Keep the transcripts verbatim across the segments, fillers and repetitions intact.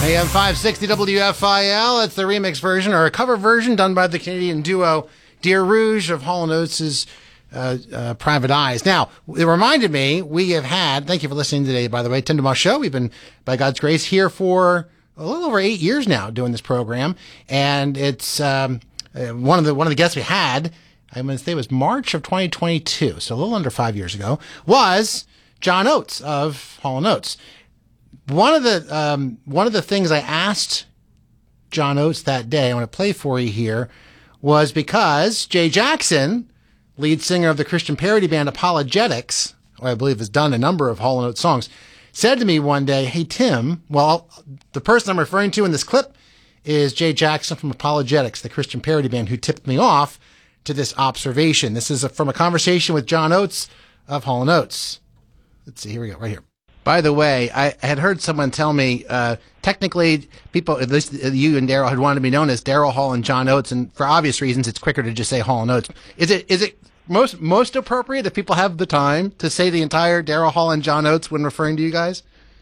A M five sixty W F I L. It's the remix version, or a cover version, done by the Canadian duo Dear Rouge of Hall and Oates' uh, uh, Private Eyes. Now, it reminded me, we have had, thank you for listening today, by the way, Tim DeMoss Show. We've been, by God's grace, here for a little over eight years now doing this program. And it's um, uh, one of the one of the guests we had, I'm going to say it was March of twenty twenty-two, so a little under five years ago, was John Oates of Hall and Oates. One of the um, one of the things I asked John Oates that day, I want to play for you here, was because Jay Jackson, lead singer of the Christian parody band Apologetics, who I believe has done a number of Hall and Oates songs, said to me one day, "Hey Tim," well, the person I'm referring to in this clip is Jay Jackson from Apologetics, the Christian parody band, who tipped me off to this observation. This is a, from a conversation with John Oates of Hall and Oates. Let's see, here we go, right here. By the way, I had heard someone tell me, uh, technically, people, at least you and Daryl, had wanted to be known as Daryl Hall and John Oates, and for obvious reasons, it's quicker to just say Hall and Oates. Is it is it most most appropriate if people have the time to say the entire Daryl Hall and John Oates when referring to you guys?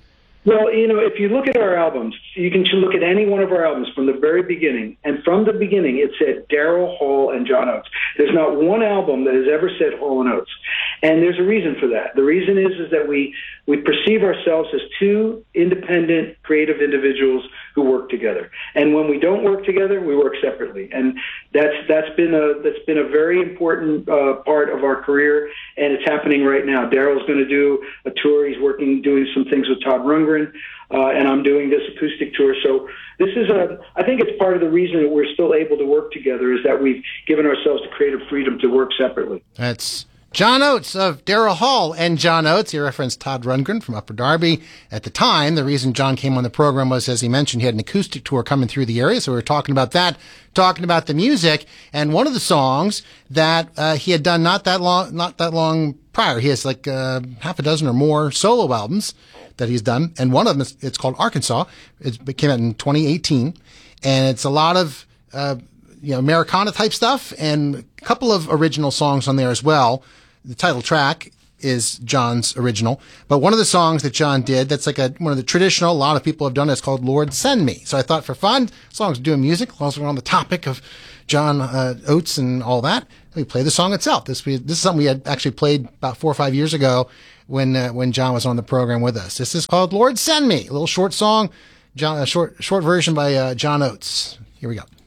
Well, you know, if you look at our albums, you can look at any one of our albums from the very beginning, and from the beginning it said Daryl Hall and John Oates. There's not one album that has ever said Hall and Oates, and there's a reason for that. The reason is is that we we perceive ourselves as two independent, creative individuals who work together, and when we don't work together, we work separately, and that's that's been a that's been a very important uh, part of our career, and it's happening right now. Daryl's going to do a tour. He's working, doing some things with Todd Rundgren. Uh, and I'm doing this acoustic tour. So this is a, I think it's part of the reason that we're still able to work together is that we've given ourselves the creative freedom to work separately. That's John Oates of Daryl Hall and John Oates. He referenced Todd Rundgren from Upper Darby. At the time, the reason John came on the program was, as he mentioned, he had an acoustic tour coming through the area. So we were talking about that, talking about the music. And one of the songs that uh, he had done not that long, not that long prior, he has like uh, half a dozen or more solo albums that he's done, and one of them is, it's called Arkansas. It came out in twenty eighteen, and it's a lot of uh, you know Americana type stuff, and a couple of original songs on there as well. The title track is John's original, but one of the songs that John did that's like a one of the traditional, a lot of people have done it, it's called Lord Send Me. So I thought for fun, as long as we're doing music, as long as we're on the topic of John uh, Oates and all that, we play the song itself. This we, this is something we had actually played about four or five years ago when uh, when John was on the program with us. This is called Lord Send Me, a little short song, John, a short short version by uh, John Oates. Here we go.